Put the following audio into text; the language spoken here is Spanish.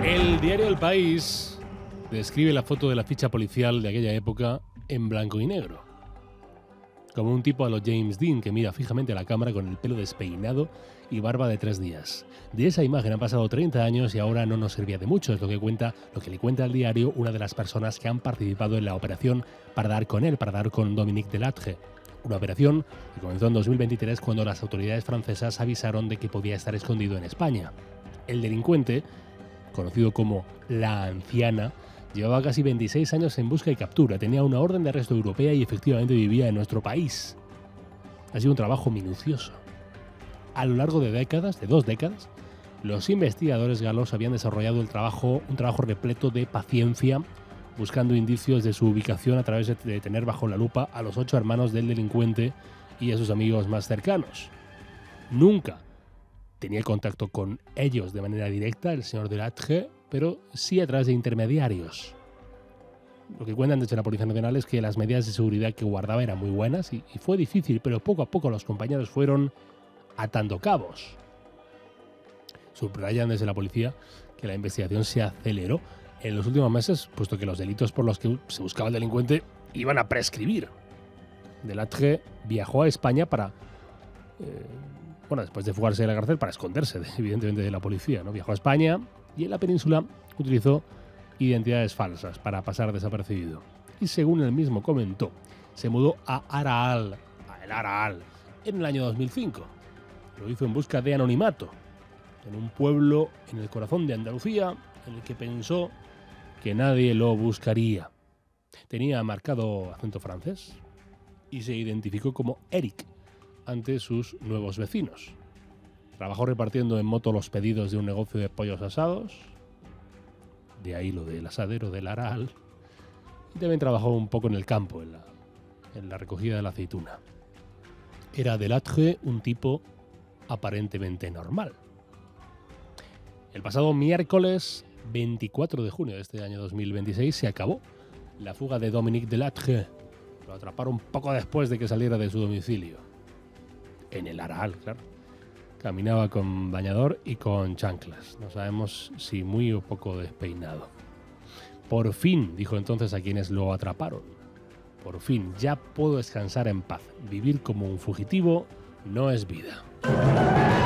El diario El País describe la foto de la ficha policial de aquella época en blanco y negro. Como un tipo a los James Dean que mira fijamente a la cámara con el pelo despeinado y barba de 3 días. De esa imagen han pasado 30 años y ahora no nos servía de mucho, es lo que le cuenta al diario una de las personas que han participado en la operación para dar con Dominique Delattre. Una operación que comenzó en 2023 cuando las autoridades francesas avisaron de que podía estar escondido en España. El delincuente, conocido como La Anciana, llevaba casi 26 años en busca y captura, tenía una orden de arresto europea y efectivamente vivía en nuestro país. Ha sido un trabajo minucioso. A lo largo de 2 décadas, los investigadores galos habían desarrollado un trabajo repleto de paciencia, buscando indicios de su ubicación a través de tener bajo la lupa a los 8 hermanos del delincuente y a sus amigos más cercanos. Nunca tenía contacto con ellos de manera directa, el señor Delattre, pero sí a través de intermediarios. Lo que cuentan desde la Policía Nacional es que las medidas de seguridad que guardaba eran muy buenas y fue difícil, pero poco a poco los compañeros fueron atando cabos. Subrayan desde la policía que la investigación se aceleró en los últimos meses, puesto que los delitos por los que se buscaba el delincuente iban a prescribir. Delattre viajó a España después de fugarse de la cárcel, para esconderse, evidentemente, de la policía, ¿no? Viajó a España y en la península utilizó identidades falsas para pasar desapercibido. Y según él mismo comentó, se mudó a el Araal, en el año 2005. Lo hizo en busca de anonimato, en un pueblo en el corazón de Andalucía, en el que pensó que nadie lo buscaría. Tenía marcado acento francés y se identificó como Eric ante sus nuevos vecinos. Trabajó repartiendo en moto los pedidos de un negocio de pollos asados, de ahí lo del asadero del Araal, y también trabajó un poco en el campo, en la recogida de la aceituna. Era Delattre un tipo aparentemente normal. El pasado miércoles 24 de junio de este año 2026 se acabó la fuga de Dominique Delattre. Lo atraparon poco después de que saliera de su domicilio. En el Araal, claro. Caminaba con bañador y con chanclas. No sabemos si muy o poco despeinado. Por fin, dijo entonces a quienes lo atraparon. Por fin, ya puedo descansar en paz. Vivir como un fugitivo no es vida.